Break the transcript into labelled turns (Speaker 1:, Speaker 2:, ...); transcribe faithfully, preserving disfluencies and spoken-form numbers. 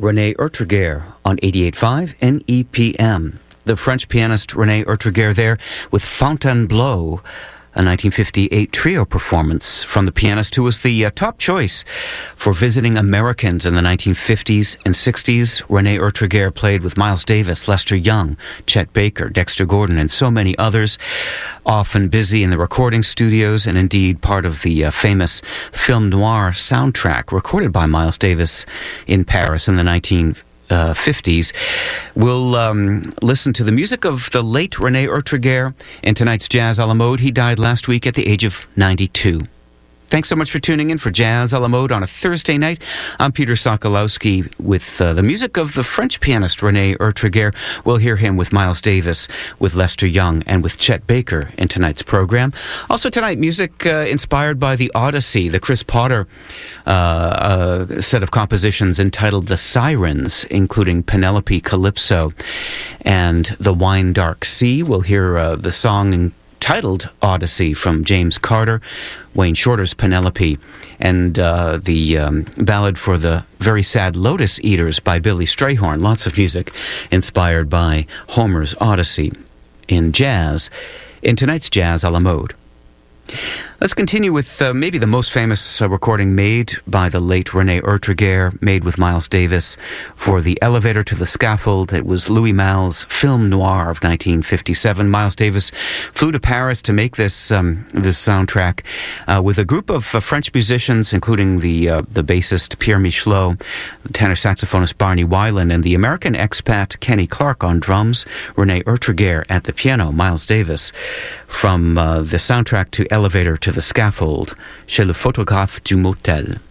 Speaker 1: René Oetrugere on eighty-eight point five N E P M. The French pianist René Oetrugere there with Fontainebleau, a nineteen fifty-eight trio performance from the pianist who was the uh, top choice for visiting Americans in the nineteen fifties and sixties. René Oetrugere played with Miles Davis, Lester Young, Chet Baker, Dexter Gordon, and so many others, often busy in the recording studios and indeed part of the uh, famous film noir soundtrack recorded by Miles Davis in Paris in the nineteen fifties. We'll um, listen to the music of the late René Oetrugere in tonight's Jazz a la Mode. He died last week at the age of ninety-two. Thanks so much for tuning in for Jazz a la Mode on a Thursday night. I'm Peter Sokolowski with uh, the music of the French pianist René Oetrugere. We'll hear him with Miles Davis, with Lester Young, and with Chet Baker in tonight's program. Also tonight, music uh, inspired by the Odyssey, the Chris Potter uh, uh, set of compositions entitled The Sirens, including Penelope Calypso and The Wine Dark Sea. We'll hear uh, the song in titled Odyssey from James Carter, Wayne Shorter's Penelope, and uh, the um, ballad for the very sad Lotus Eaters by Billy Strayhorn. Lots of music inspired by Homer's Odyssey in jazz, in tonight's Jazz a la Mode. Let's continue with uh, maybe the most famous uh, recording made by the late René Oetrugere, made with Miles Davis for The Elevator to the Scaffold. It was Louis Malle's film noir of nineteen fifty-seven. Miles Davis flew to Paris to make this um, this soundtrack uh, with a group of uh, French musicians, including the uh, the bassist Pierre Michelot, the tenor saxophonist Barney Weiland, and the American expat Kenny Clark on drums, René Oetrugere at the piano, Miles Davis, from uh, the soundtrack to Elevator to the Scaffold, chez le photographe du motel.